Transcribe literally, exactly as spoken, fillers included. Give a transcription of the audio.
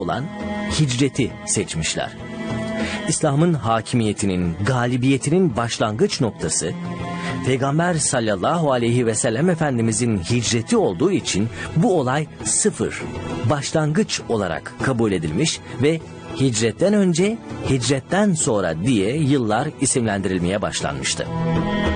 olan hicreti seçmişler. İslam'ın hakimiyetinin, galibiyetinin başlangıç noktası, Peygamber sallallahu aleyhi ve sellem Efendimizin hicreti olduğu için bu olay sıfır, başlangıç olarak kabul edilmiş ve hicretten önce, hicretten sonra diye yıllar isimlendirilmeye başlanmıştı.